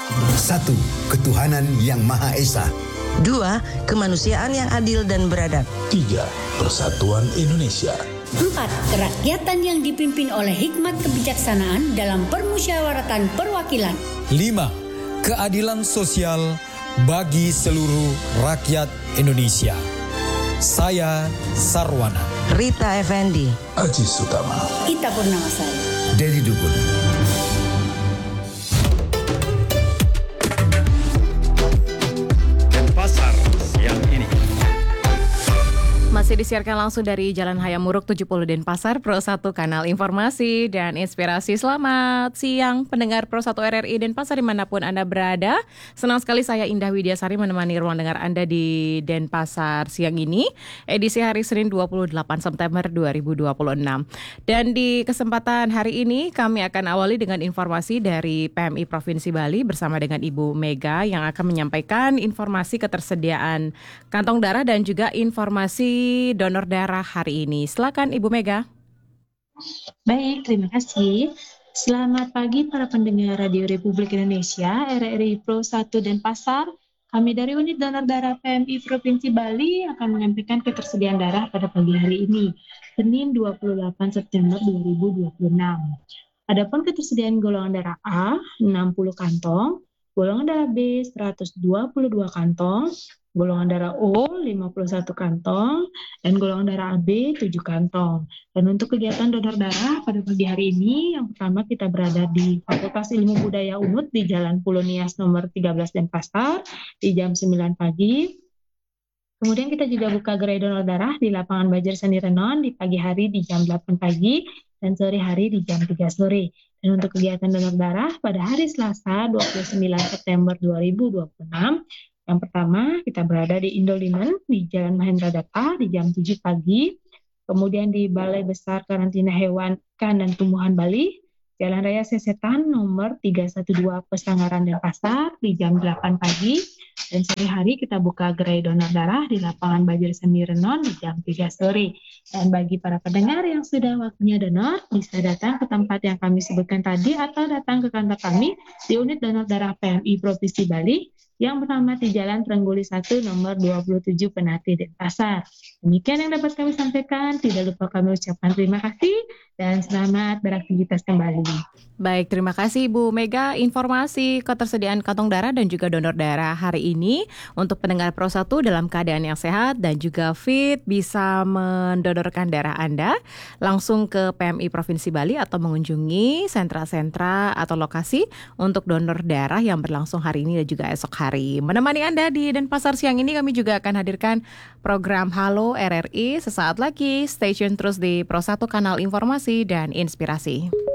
1. Ketuhanan yang Maha Esa. 2. Kemanusiaan yang adil dan beradab. 3. Persatuan Indonesia. 4. Kerakyatan yang dipimpin oleh hikmat kebijaksanaan dalam permusyawaratan perwakilan. 5. Keadilan sosial bagi seluruh rakyat Indonesia. Saya Sarwana. Rita Effendi. Aji Sutama. Ita Purnamasari. Dedi Dukun. Denpasar siang ini. Masih disiarkan langsung dari Jalan Hayamuruk 70 Denpasar, Pro 1 Kanal Informasi dan Inspirasi. Selamat siang pendengar Pro 1 RRI Denpasar dimanapun Anda berada. Senang sekali saya Indah Widiasari menemani ruang dengar Anda di Denpasar siang ini, edisi hari Senin 28 September 2026. Dan di kesempatan hari ini kami akan awali dengan informasi dari PMI Provinsi Bali bersama dengan Ibu Mega yang akan menyampaikan informasi ketersediaan kantong darah dan juga informasi donor darah hari ini. Silakan Ibu Mega. Baik, terima kasih. Selamat pagi para pendengar Radio Republik Indonesia, RRI Pro 1 Denpasar. Kami dari Unit Donor Darah PMI Provinsi Bali akan menyampaikan ketersediaan darah pada pagi hari ini, Senin 28 September 2026. Adapun ketersediaan golongan darah A 60 kantong, golongan darah B 122 kantong, golongan darah O 51 kantong, dan golongan darah AB 7 kantong. Dan untuk kegiatan donor darah pada pagi hari ini, yang pertama kita berada di Fakultas Ilmu Budaya UNUD di Jalan Pulau Nias nomor 13 Denpasar di jam 9 pagi. Kemudian kita juga buka gerai donor darah di lapangan Bajar Seni Renon di pagi hari di jam 8 pagi dan sore hari di jam 3 sore. Dan untuk kegiatan donor darah pada hari Selasa 29 September 2026, yang pertama, kita berada di Indolinen di Jalan Mahendra Datta di jam 7 pagi. Kemudian di Balai Besar Karantina Hewan, Ikan dan Tumbuhan Bali, Jalan Raya Sesetan nomor 312 Pesanggaran Denpasar di jam 8 pagi. Dan sore hari kita buka gerai donor darah di lapangan Bajar Seni Renon di jam 3 sore. Dan bagi para pendengar yang sudah waktunya donor, bisa datang ke tempat yang kami sebutkan tadi atau datang ke kantor kami di Unit Donor Darah PMI Provinsi Bali yang bernama di Jalan Trengguli 1 nomor 27 Penati Denpasar. Demikian yang dapat kami sampaikan. Tidak lupa kami ucapkan terima kasih dan selamat beraktivitas kembali. Baik, terima kasih Ibu Mega. Informasi ketersediaan kantong darah dan juga donor darah hari ini untuk pendengar Pro 1 dalam keadaan yang sehat dan juga fit bisa mendonorkan darah Anda langsung ke PMI Provinsi Bali atau mengunjungi sentra-sentra atau lokasi untuk donor darah yang berlangsung hari ini dan juga esok hari. Menemani Anda di Denpasar siang ini kami juga akan hadirkan program Halo RRI sesaat lagi. Stay tune terus di Pro 1 Kanal Informasi dan Inspirasi.